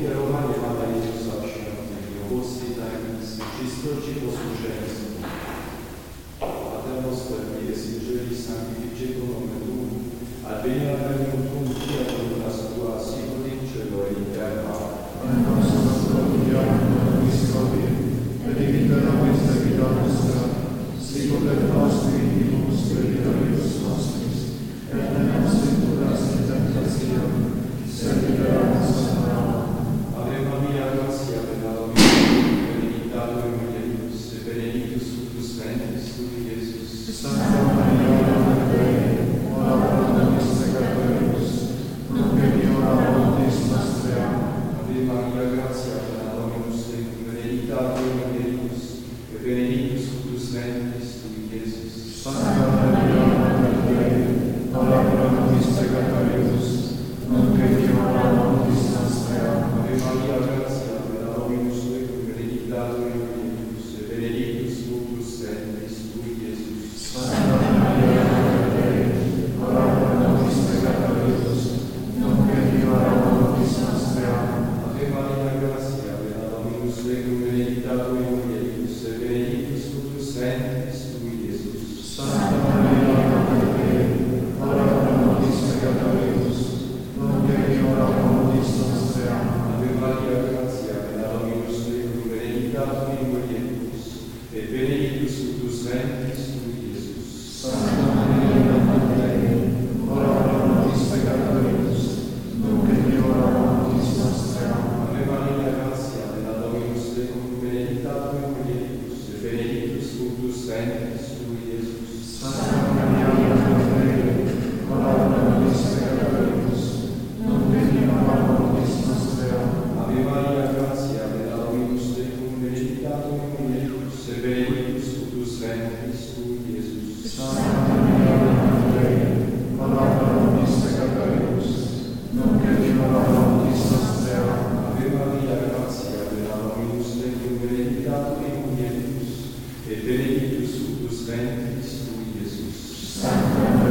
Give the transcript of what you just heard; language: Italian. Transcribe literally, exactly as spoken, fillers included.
ofiarowanie Pana Jezusa Świętego, owoce tajemnicy, czystość i posłuszeństwo. A ten ostatni jest, jeżeli sanctificetur nomen Tuum, ad venia regnum Tuum, fiat voluntas Tua, sicut in cielo et in terra. Pane nostro quotidianum nobis hodie, et dimitte nobis debita nostra, sicut et nos dimittimus debitoribus nostris, et ne nos inducas in tentationem, sed libera nos a malo. Ave Maria, gratia plena Dominus, benedicta in mulieribus, et benedictus fructus ventris tui, Iesus. Sancta Maria, Mater Dei, ora pro nobis peccatoribus, nunc et in hora mortis nostrae. Ave Maria, gratia plena Dominus tecum, benedicta in mulieribus, et benedictus fructus ventris tui, Iesus. Sancta Maria, Mater Dei, ora pro nobis peccatoribus, nunc et in hora mortis nostrae. Ave Maria, gratia plena Dominus tecum, benedicta in mulieribus, et benedictus fructus ventris tui, Iesus. Sancta Maria, Mater Dei, ora pro nobis peccatoribus, nunc et in hora mortis nostrae. Ave Maria, gratia plena Dominus tecum, benedicta in mulieribus, et benedictus fructus ventris tui, Iesus. Sancta Maria, Mater Dei, ora pro nobis peccatoribus, nunc et in hora mortis nostrae. Ave Maria, gratia plena Dominus tecum, benedicta in mulieribus, et benedictus fructus ventris tui, Iesus. Sancta Maria, Mater Dei, ora pro nobis peccatoribus, nunc et in hora mortis nostrae. Ave Maria, gratia plena Dominus tecum, benedicta in mulieribus, et benedictus fructus ventris tui, Iesus. Sancta Maria, Mater Dei, ora pro nobis peccatoribus, nunc et in hora mortis nostrae. Ave Maria, gratia plena Dominus tecum, benedicta in mulieribus, et benedictus fructus ventris tui, Iesus. Sancta Maria, Mater Dei, ora pro nobis peccatoribus, nunc et in hora mortis nostrae. Ave Maria, gratia plena Dominus tecum, benedicta in mulieribus, et benedictus fructus ventris tui, Iesus. Sancta